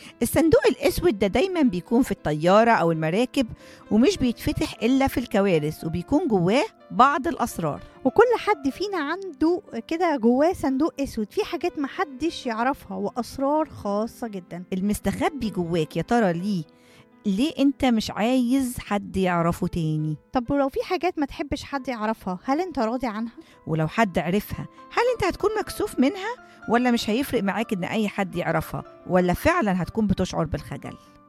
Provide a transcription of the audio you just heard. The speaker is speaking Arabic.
الصندوق الأسود ده دايما بيكون في الطيارة أو المراكب، ومش بيتفتح إلا في الكوارث، وبيكون جواه بعض الأسرار. وكل حد فينا عنده كده جواه صندوق اسود فيه حاجات محدش يعرفها واسرار خاصة جدا. المستخبي جواك يا ترى ليه انت مش عايز حد يعرفه تاني؟ طب ولو في حاجات ما تحبش حد يعرفها، هل انت راضي عنها؟ ولو حد عرفها، هل انت هتكون مكسوف منها، ولا مش هيفرق معاك ان اي حد يعرفها، ولا فعلا هتكون بتشعر بالخجل؟